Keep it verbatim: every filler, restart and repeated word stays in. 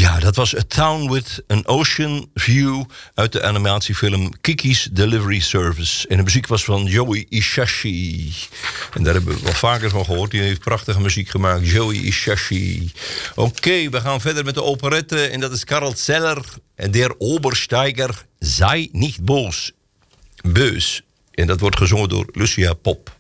Ja, dat was A Town with an Ocean View uit de animatiefilm Kiki's Delivery Service. En de muziek was van Joey Hisaishi. En daar hebben we wel vaker van gehoord. Die heeft prachtige muziek gemaakt, Joey Hisaishi. Oké, okay, we gaan verder met de operette. En dat is Karl Zeller en Der Obersteiger. Sei nicht boos. Beus. En dat wordt gezongen door Lucia Pop.